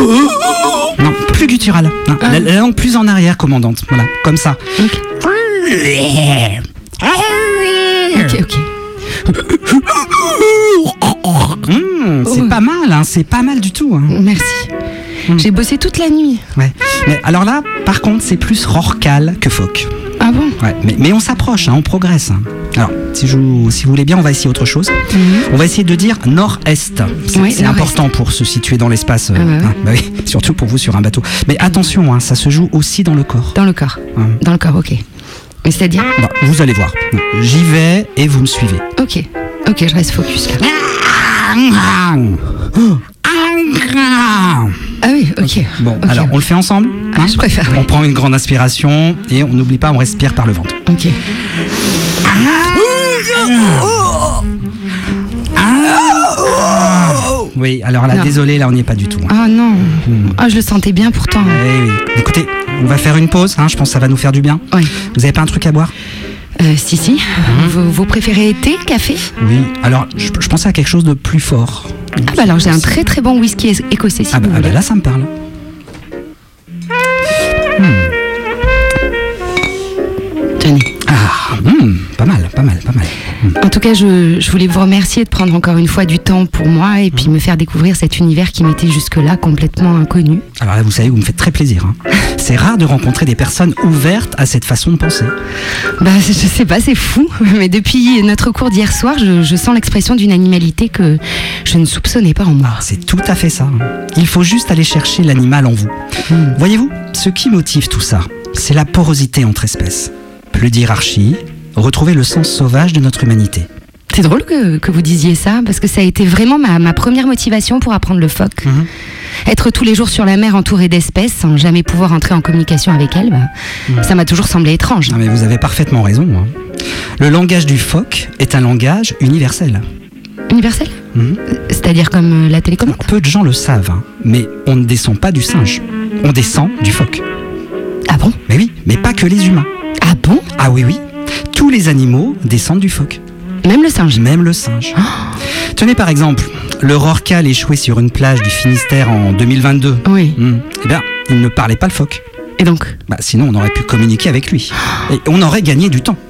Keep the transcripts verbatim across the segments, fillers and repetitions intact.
Non, plus guttural. Non, Ah. la, la langue plus en arrière, commandante. Voilà, comme ça. Ok, ok. ok. Mmh, c'est Oh. pas mal, hein, c'est pas mal du tout. Hein. Merci. Mm. J'ai bossé toute la nuit. Ouais. Mais alors là, par contre, c'est plus rorcal que phoque. Ah bon? Ouais, mais, mais on s'approche, hein, on progresse. hein. Alors, si, je, vous- si vous voulez bien, on va essayer autre chose. On va essayer de dire nord-est. C'est Oui, c'est nord-est. important pour se situer dans l'espace. euh, Ah bah oui. hein, bah oui, surtout pour vous sur un bateau. Mais attention, hein, ça se joue aussi dans le corps. Dans le corps. Hum. Dans le corps, ok. Mais c'est-à-dire? Bon, vous allez voir. J'y vais et vous me suivez. Ok. Ok, je reste focus là. Ah oui, ok. Bon, Ok. alors on le fait ensemble. Ah, je préfère, oui. On prend une grande inspiration et on n'oublie pas, on respire par le ventre. Ok. Oui, alors là, Non. désolé, là on n'y est pas du tout. hein. Ah non. Ah, je le sentais bien pourtant. Oui, oui. Écoutez, on va faire une pause, hein, je pense que ça va nous faire du bien. Oui. Vous avez pas un truc à boire? Euh, si, si. Vous, vous préférez thé, café? Oui. Alors, je, je pensais à quelque chose de plus fort. Ah bah alors j'ai un très très bon whisky é- écossais si Ah vous bah, ah bah voulez. là, ça me parle. Tenez. Ah, hum, pas mal, pas mal, pas mal. Hum. En tout cas, je, je voulais vous remercier de prendre encore une fois du temps pour moi et puis me faire découvrir cet univers qui m'était jusque-là complètement inconnu. Alors là, vous savez, vous me faites très plaisir. hein. C'est rare de rencontrer des personnes ouvertes à cette façon de penser. Bah, je sais pas, c'est fou, mais depuis notre cours d'hier soir, je, je sens l'expression d'une animalité que je ne soupçonnais pas en moi. C'est tout à fait ça. hein. Il faut juste aller chercher l'animal en vous. Hmm. Voyez-vous, ce qui motive tout ça, c'est la porosité entre espèces. Plus d'hierarchie, retrouver le sens sauvage de notre humanité. C'est drôle que, que vous disiez ça, parce que ça a été vraiment ma, ma première motivation pour apprendre le phoque. Mhm. Être tous les jours sur la mer entouré d'espèces sans jamais pouvoir entrer en communication avec elles, bah, ça m'a toujours semblé étrange. Non mais vous avez parfaitement raison. hein. Le langage du phoque est un langage universel. Universel? Mhm. C'est-à-dire comme euh, la télécommande? Peu de gens le savent, hein, mais on ne descend pas du singe. On descend du phoque. Ah bon? Mais oui, mais pas que les humains. Ah bon? Ah oui, oui. Tous les animaux descendent du phoque. Même le singe? Même le singe. Tenez par exemple, le rorqual échoué sur une plage du Finistère en deux mille vingt-deux. Oui. Hmm. Eh bien, il ne parlait pas le phoque. Et donc? Bah, sinon, on aurait pu communiquer avec lui. Et on aurait gagné du temps.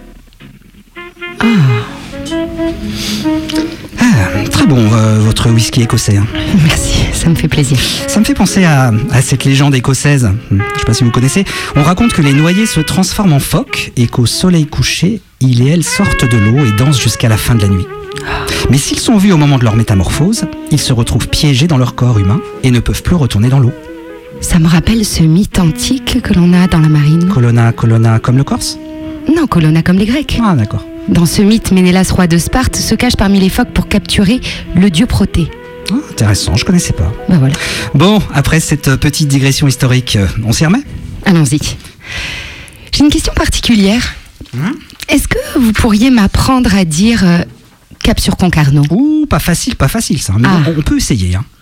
Ah, très bon, euh, votre whisky écossais. hein. Merci, ça me fait plaisir. Ça me fait penser à, à cette légende écossaise. Hmm, Je sais pas si vous connaissez. On raconte que les noyés se transforment en phoques et qu'au soleil couché, ils et elles sortent de l'eau et dansent jusqu'à la fin de la nuit. Mais s'ils sont vus au moment de leur métamorphose, ils se retrouvent piégés dans leur corps humain et ne peuvent plus retourner dans l'eau. Ça me rappelle ce mythe antique que l'on a dans la marine. Colonna, colonna, comme le Corse? Non, Colonna comme les Grecs. Ah, d'accord. Dans ce mythe, Ménélas, roi de Sparte, se cache parmi les phoques pour capturer le dieu Proté. Ah, intéressant, je connaissais pas. Bah voilà, Bon, après cette petite digression historique, euh, on s'y remet? allons-y. J'ai une question particulière. Hein Est-ce que vous pourriez m'apprendre à dire euh, Cap sur Concarneau? Ouh, pas facile, pas facile ça. Mais Ah. bon, on peut essayer. Hein.